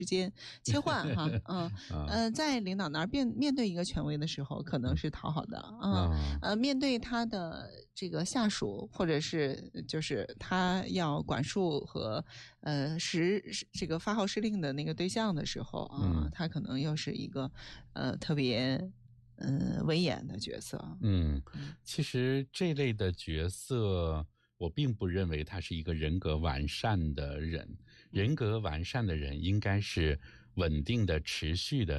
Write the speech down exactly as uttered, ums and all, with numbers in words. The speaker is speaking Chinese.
之间切换哈，嗯呃，在领导那儿面面对一个权威的时候，可能是讨好的啊、嗯，呃，面对他的这个下属，或者是就是他要管束和呃实这个发号施令的那个对象的时候啊、嗯，他可能又是一个呃特别嗯威严的角色。 嗯，其实这类的角色，我并不认为他是一个人格完善的人。人格完善的人应该是稳定的、持续的